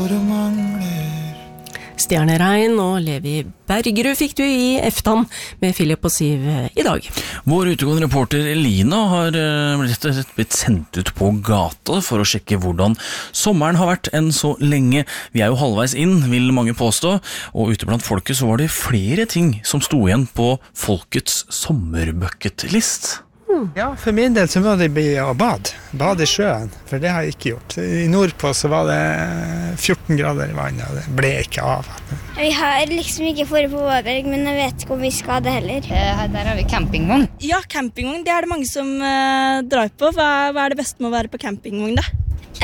Stjerneregn og Levi Bergerud fikk du i Eftan med Philip og Siv i dag. Vår utegående reporter Elina har blitt sendt ut på gata for å sjekke hvordan sommeren har vært enn så lenge. Vi jo halvveis inn, vil mange påstå, og ute blant folket så var det flere ting som sto igjen på folkets sommerbucketlist. Ja, for min del så var det å bade i sjøen, for det har jeg ikke gjort. I nordpå så var det 14 grader i vannet, og det ble ikke av. Vi har liksom ikke vært på Varberg, men jeg vet ikke om vi skal det heller. Der har vi campingvogn. Ja, campingvogn, det det mange som drar på. Hva det beste med å være på campingvogn da?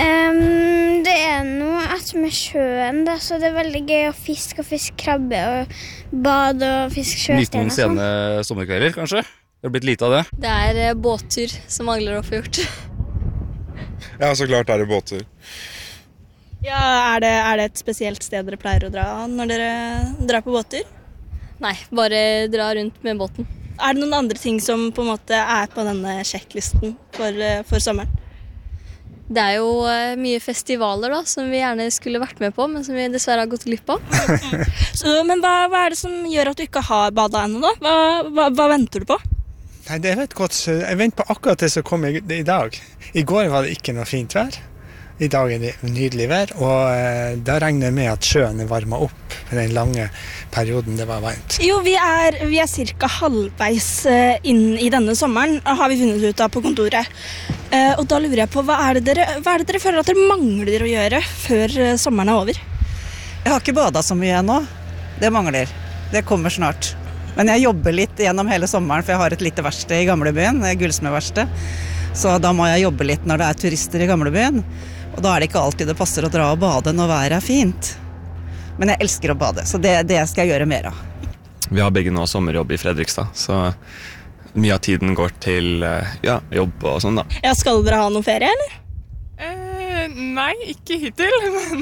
Det noe at med sjøen da, så det veldig gøy å fiske krabbe og bade og fiske sjøstjerner. 19 sene sommerkvelder, kanskje? Det har blitt lite av det. Det båttur som mangler å få gjort. Ja, så klart det båttur. Ja, det et spesielt sted dere pleier å dra når dere drar på båttur? Nei, bare dra rundt med båten. Det noen andre ting som på en måte på denne sjekklisten for sommeren? Det jo mye festivaler da, som vi gjerne skulle vært med på, men som vi dessverre har gått glipp av. Men hva det som gjør at du ikke har badet ennå da? Hva venter du på? Nei, det vet godt. Jeg venter på akkurat det som kom i dag. I går var det ikke noe fint vær. I dag det nydelig vær, og da regner jeg med at sjøen varmet opp for den lange perioden det var varmt. Jo, vi cirka halvveis inn i denne sommeren, har vi funnet ut av på kontoret. Og da lurer jeg på, hva det dere føler at dere mangler å gjøre før sommeren over? Jeg har ikke badet så mye ennå. Det mangler. Det kommer snart. Men jeg jobber litt gjennom hele sommeren, for jeg har et lite verksted i Gamlebyen, gullsmedverksted. Så da må jeg jobbe litt når det turister i Gamlebyen. Og da det ikke alltid det passer å dra og bade når været fint. Men jeg elsker å bade, så det skal jeg gjøre mer av. Vi har begge nå sommerjobb i Fredrikstad, så mye av tiden går til jobb og sånn da. Ja, skal dere ha noen ferie, eller? Nei, ikke hittil,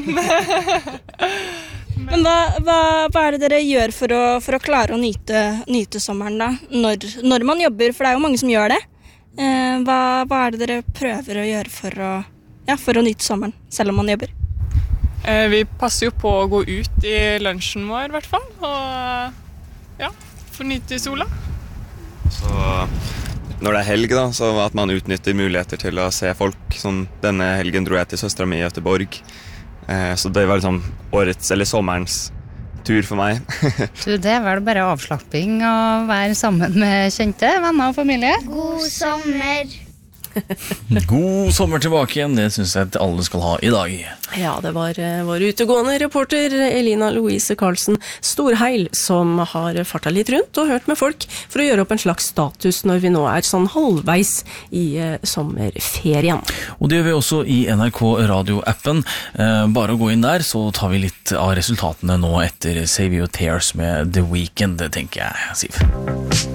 Men hva det dere gjør for å klare å nyte sommeren da, når man jobber, for det jo mange som gjør det. Hva det dere prøver å gjøre for å nyte sommeren, selv om man jobber? Vi passer jo på å gå ut i lunsjen vår, i hvert fall, og få nyte sola. Så når det helg da, så at man utnytter muligheter til å se folk. Sånn, denne helgen dro jeg til søstera mi i Göteborg. Så det var liksom årets eller sommerens tur for meg. Det vel bare avslapping og være sammen med kjente, venner og familie. God sommer! God sommer tilbake igjen, det synes jeg at alle skal ha i dag. Ja, det var vår utegående reporter Elina Louise Karlsen Storheil som har fartet litt rundt og hørt med folk for å gjøre opp en slags status når vi nå sånn halvveis i sommerferien. Og det gjør vi også i NRK Radio-appen. Bare å gå inn der, så tar vi litt av resultatene nå etter Save Your Tears med The Weeknd, tenker jeg, Siv.